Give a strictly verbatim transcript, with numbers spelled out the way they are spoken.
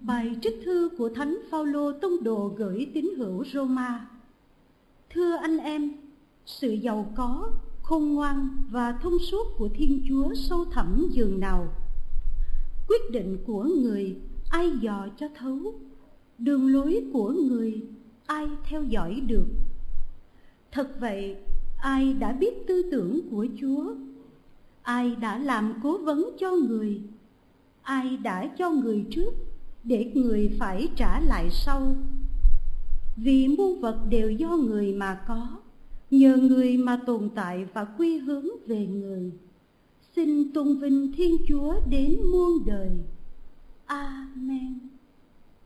Bài trích thư của Thánh Phaolô tông đồ gửi tín hữu Roma. Thưa anh em, sự giàu có, khôn ngoan và thông suốt của Thiên Chúa sâu thẳm dường nào. Quyết định của người ai dò cho thấu, đường lối của người ai theo dõi được. Thật vậy, ai đã biết tư tưởng của Chúa? Ai đã làm cố vấn cho người? Ai đã cho người trước để người phải trả lại sau? Vì muôn vật đều do người mà có, nhờ người mà tồn tại và quy hướng về người. Xin tôn vinh Thiên Chúa đến muôn đời. Amen.